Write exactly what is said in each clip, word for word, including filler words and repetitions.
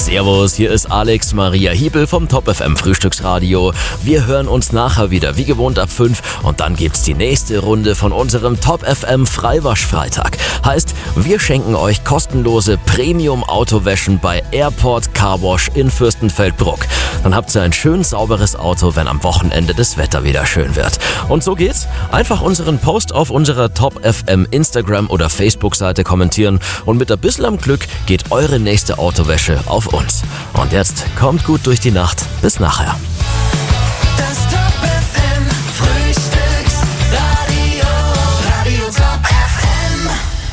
Servus, hier ist Alex Maria Hiebel vom Top F M Frühstücksradio. Wir hören uns nachher wieder, wie gewohnt ab fünf, und dann gibt's die nächste Runde von unserem Top F M Freiwaschfreitag. Heißt, wir schenken euch kostenlose Premium-Autowäschen bei Airport Car Wash in Fürstenfeldbruck. Dann habt ihr ein schön sauberes Auto, wenn am Wochenende das Wetter wieder schön wird. Und so geht's. Einfach unseren Post auf unserer Top F M Instagram- oder Facebook-Seite kommentieren und mit ein bisschen am Glück geht eure nächste Autowäsche auf uns. Und jetzt kommt gut durch die Nacht. Bis nachher. Das Top F M Frühstücksradio, Radio Top F M.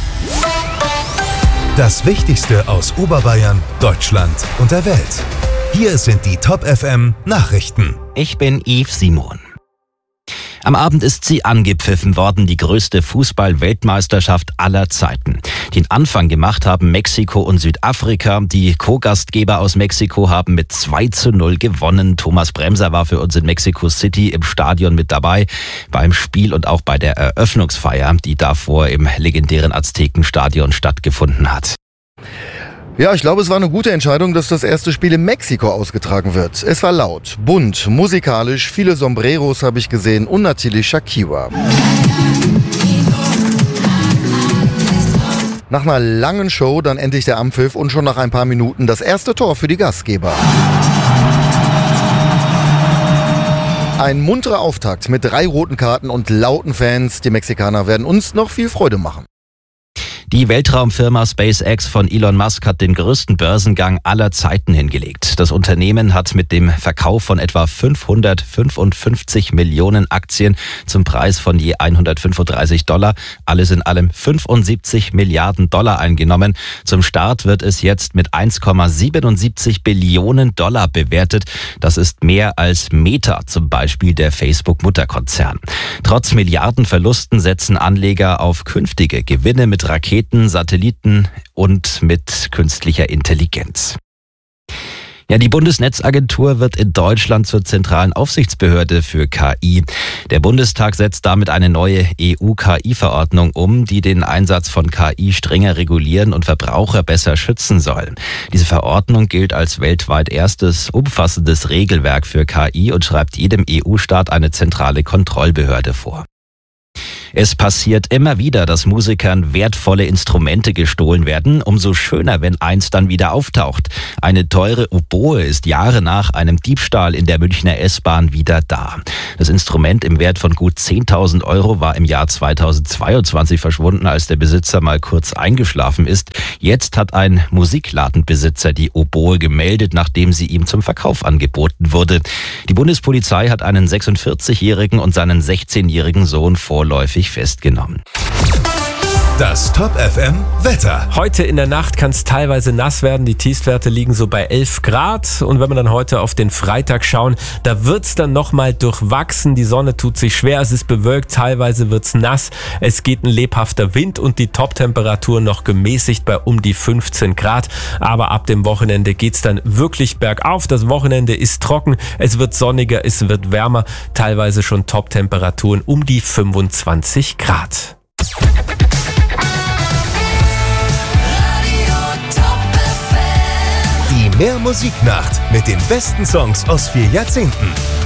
Das Wichtigste aus Oberbayern, Deutschland und der Welt. Hier sind die Top F M Nachrichten. Ich bin Yves Simon. Am Abend ist sie angepfiffen worden, die größte Fußball-Weltmeisterschaft aller Zeiten. Den Anfang gemacht haben Mexiko und Südafrika. Die Co-Gastgeber aus Mexiko haben mit zwei zu null gewonnen. Thomas Bremser war für uns in Mexico City im Stadion mit dabei, beim Spiel und auch bei der Eröffnungsfeier, die davor im legendären Aztekenstadion stattgefunden hat. Ja, ich glaube, es war eine gute Entscheidung, dass das erste Spiel in Mexiko ausgetragen wird. Es war laut, bunt, musikalisch, viele Sombreros habe ich gesehen und natürlich Shakira. Nach einer langen Show dann endlich der Anpfiff und schon nach ein paar Minuten das erste Tor für die Gastgeber. Ein munterer Auftakt mit drei roten Karten und lauten Fans. Die Mexikaner werden uns noch viel Freude machen. Die Weltraumfirma SpaceX von Elon Musk hat den größten Börsengang aller Zeiten hingelegt. Das Unternehmen hat mit dem Verkauf von etwa fünfhundertfünfundfünfzig Millionen Aktien zum Preis von je hundertfünfunddreißig Dollar, alles in allem fünfundsiebzig Milliarden Dollar eingenommen. Zum Start wird es jetzt mit eins Komma siebenundsiebzig Billionen Dollar bewertet. Das ist mehr als Meta, zum Beispiel der Facebook-Mutterkonzern. Trotz Milliardenverlusten setzen Anleger auf künftige Gewinne mit Raketen, Satelliten und mit künstlicher Intelligenz. Ja, die Bundesnetzagentur wird in Deutschland zur zentralen Aufsichtsbehörde für K I. Der Bundestag setzt damit eine neue E U-K I-Verordnung um, die den Einsatz von K I strenger regulieren und Verbraucher besser schützen soll. Diese Verordnung gilt als weltweit erstes umfassendes Regelwerk für K I und schreibt jedem E U-Staat eine zentrale Kontrollbehörde vor. Es passiert immer wieder, dass Musikern wertvolle Instrumente gestohlen werden. Umso schöner, wenn eins dann wieder auftaucht. Eine teure Oboe ist Jahre nach einem Diebstahl in der Münchner S-Bahn wieder da. Das Instrument im Wert von gut zehntausend Euro war im Jahr zweitausendzweiundzwanzig verschwunden, als der Besitzer mal kurz eingeschlafen ist. Jetzt hat ein Musikladenbesitzer die Oboe gemeldet, nachdem sie ihm zum Verkauf angeboten wurde. Die Bundespolizei hat einen sechsundvierzigjährigen und seinen sechzehnjährigen Sohn vorläufig festgenommen. Das Top F M Wetter. Heute in der Nacht kann es teilweise nass werden. Die Tiefstwerte liegen so bei elf Grad. Und wenn wir dann heute auf den Freitag schauen, da wird es dann nochmal durchwachsen. Die Sonne tut sich schwer, es ist bewölkt, teilweise wird es nass. Es geht ein lebhafter Wind und die Toptemperatur noch gemäßigt bei um die fünfzehn Grad. Aber ab dem Wochenende geht es dann wirklich bergauf. Das Wochenende ist trocken, es wird sonniger, es wird wärmer. Teilweise schon Toptemperaturen um die fünfundzwanzig Grad. Die Mehr Musiknacht mit den besten Songs aus vier Jahrzehnten.